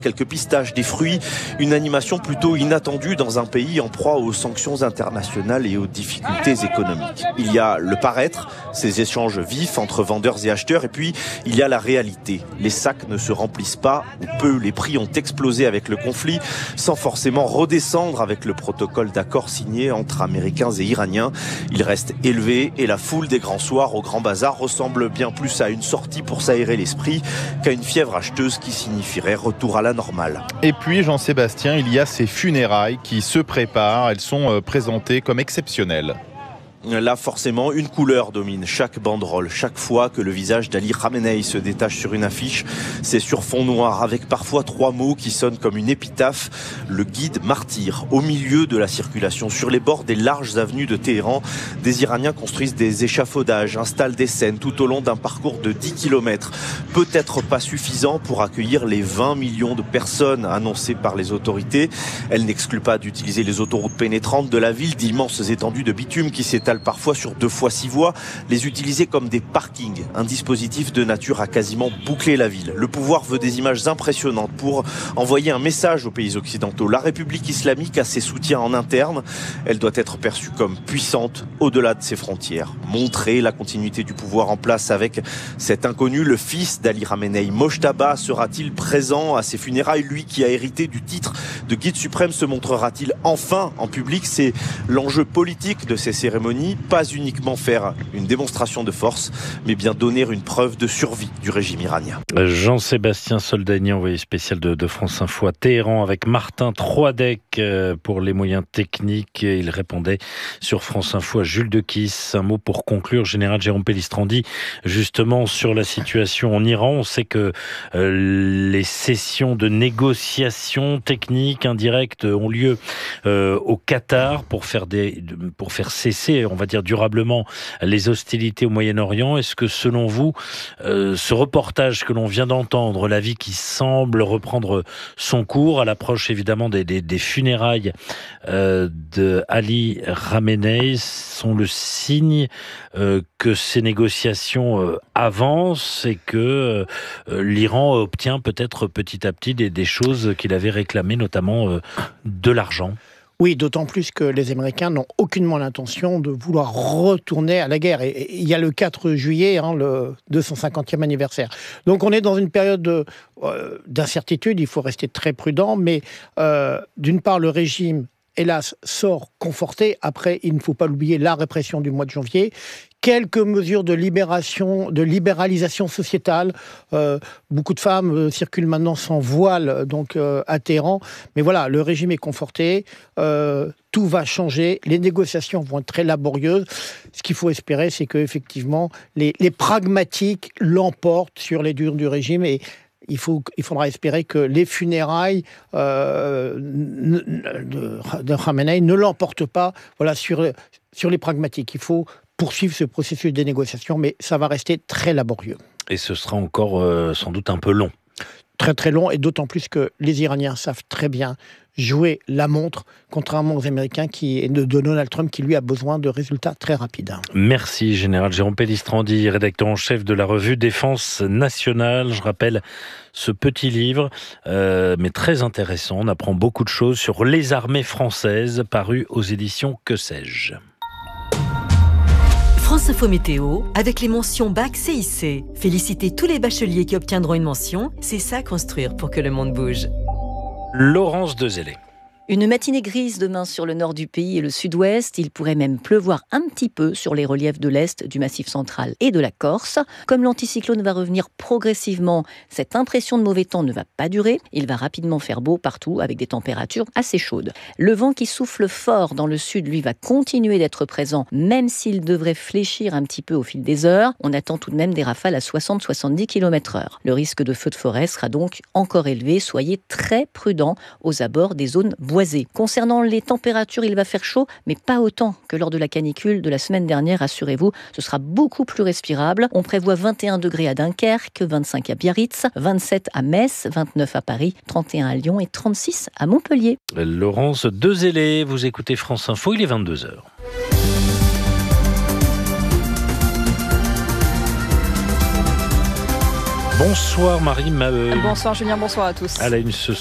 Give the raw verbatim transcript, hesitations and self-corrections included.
Quelques pistaches, des fruits, une animation plutôt inattendue dans un pays en proie aux sanctions internationales et aux difficultés économiques. Il y a le paraître, ces échanges vifs entre vendeurs et acheteurs, et puis il y a la réalité. Les sacs ne se remplissent pas, ou peu, les prix ont explosé avec le conflit, sans forcément redescendre avec le protocole d'accord signé entre Américains et Iraniens. Il reste élevé et la foule des grands soirs au Grand Bazar ressemble bien plus à une sortie pour s'aérer l'esprit qu'à une fièvre acheteuse qui signifierait retour à la normale. Et puis, Jean-Sébastien, il y a ces funérailles qui se préparent. Elles sont présentées comme exceptionnelles. Là, forcément, une couleur domine chaque banderole. Chaque fois que le visage d'Ali Khamenei se détache sur une affiche, c'est sur fond noir, avec parfois trois mots qui sonnent comme une épitaphe. Le guide martyr. Au milieu de la circulation, sur les bords des larges avenues de Téhéran, des Iraniens construisent des échafaudages, installent des scènes tout au long d'un parcours de dix kilomètres. Peut-être pas suffisant pour accueillir les vingt millions de personnes annoncées par les autorités. Elle n'exclut pas d'utiliser les autoroutes pénétrantes de la ville, d'immenses étendues de bitume qui s'étalent parfois sur deux fois six voies, les utiliser comme des parkings, un dispositif de nature à quasiment boucler la ville. Le pouvoir veut des images impressionnantes pour envoyer un message aux pays occidentaux. La République islamique a ses soutiens en interne, elle doit être perçue comme puissante au-delà de ses frontières. Montrer la continuité du pouvoir en place avec cet inconnu, le fils d'Ali Khamenei, Mojtaba, sera-t-il présent à ses funérailles? Lui qui a hérité du titre de guide suprême se montrera-t-il enfin en public? C'est l'enjeu politique de ces cérémonies. Pas uniquement faire une démonstration de force, mais bien donner une preuve de survie du régime iranien. Jean-Sébastien Soldani, envoyé spécial de, de France Info à Téhéran, avec Martin Troidec pour les moyens techniques. Il répondait sur France Info à Jules Dequisse. Un mot pour conclure, général Jérôme Pellistrandi, justement sur la situation en Iran. On sait que euh, les sessions de négociations techniques indirectes ont lieu euh, au Qatar pour faire, des, pour faire cesser, on va dire durablement, les hostilités au Moyen-Orient. Est-ce que selon vous, euh, ce reportage que l'on vient d'entendre, la vie qui semble reprendre son cours à l'approche évidemment des, des, des funérailles euh, de Ali Khamenei, sont le signe euh, que ces négociations euh, avancent et que euh, l'Iran obtient peut-être petit à petit des, des choses qu'il avait réclamées, notamment euh, de l'argent? Oui, d'autant plus que les Américains n'ont aucunement l'intention de vouloir retourner à la guerre. Et il y a le quatre juillet, hein, le deux cent cinquantième anniversaire. Donc on est dans une période de, euh, d'incertitude, il faut rester très prudent, mais euh, d'une part le régime, hélas, sort conforté. Après, il ne faut pas l'oublier, la répression du mois de janvier. Quelques mesures de libération, de libéralisation sociétale. Euh, beaucoup de femmes euh, circulent maintenant sans voile, donc euh, à Téhéran. Mais voilà, le régime est conforté. Euh, tout va changer. Les négociations vont être très laborieuses. Ce qu'il faut espérer, c'est que effectivement, les, les pragmatiques l'emportent sur les durs du régime et Il, faut, il faudra espérer que les funérailles euh, de, de Khamenei ne l'emportent pas, voilà, sur, sur les pragmatiques. Il faut poursuivre ce processus des négociations, mais ça va rester très laborieux. Et ce sera encore euh, sans doute un peu long. Très très long, et d'autant plus que les Iraniens savent très bien jouer la montre, contrairement aux Américains qui, de Donald Trump, qui lui a besoin de résultats très rapides. Merci, général Jérôme Pellistrandi, rédacteur en chef de la revue Défense Nationale. Je rappelle ce petit livre, euh, mais très intéressant. On apprend beaucoup de choses sur les armées françaises, paru aux éditions Que sais-je. France Info Météo, avec les mentions Bac C I C. Félicitez tous les bacheliers qui obtiendront une mention. C'est ça, construire pour que le monde bouge. Laurence Dezellé. Une matinée grise demain sur le nord du pays et le sud-ouest. Il pourrait même pleuvoir un petit peu sur les reliefs de l'Est, du Massif central et de la Corse. Comme l'anticyclone va revenir progressivement, cette impression de mauvais temps ne va pas durer. Il va rapidement faire beau partout avec des températures assez chaudes. Le vent qui souffle fort dans le sud, lui, va continuer d'être présent, même s'il devrait fléchir un petit peu au fil des heures. On attend tout de même des rafales à soixante à soixante-dix kilomètres heure. Le risque de feu de forêt sera donc encore élevé. Soyez très prudents aux abords des zones boisées. Concernant les températures, il va faire chaud, mais pas autant que lors de la canicule de la semaine dernière, rassurez-vous. Ce sera beaucoup plus respirable. On prévoit vingt et un degrés à Dunkerque, vingt-cinq à Biarritz, vingt-sept à Metz, vingt-neuf à Paris, trente et un à Lyon et trente-six à Montpellier. Laurence Dezellé, vous écoutez France Info, il est vingt-deux heures. Bonsoir Marie Maheu. Bonsoir Julien, bonsoir à tous. À la une ce